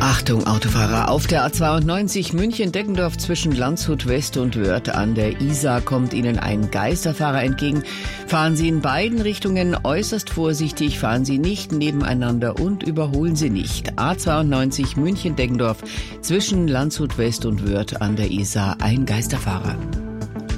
Achtung, Autofahrer, auf der A92 München-Deggendorf zwischen Landshut West und Wörth an der Isar kommt Ihnen ein Geisterfahrer entgegen. Fahren Sie in beiden Richtungen äußerst vorsichtig, fahren Sie nicht nebeneinander und überholen Sie nicht. A92 München-Deggendorf zwischen Landshut West und Wörth an der Isar, ein Geisterfahrer.